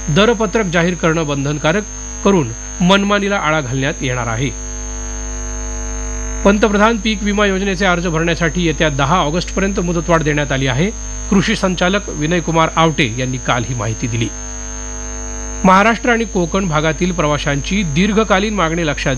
दरपत्रक जाहीर करणं बंधनकारक करून मनमानीला आळा घालण्यात येणार आहे. पंतप्रधान पीक विमा योजनेचे अर्ज भरण्यासाठी येत्या 10 ऑगस्टपर्यंत मुदतवाढ देण्यात आली आहे. कृषी संचालक विनयकुमार आवटे यांनी काल ही माहिती दिली. महाराष्ट्र आणि कोकण भागातील प्रवाशांची दीर्घकालीन मागणी लक्षात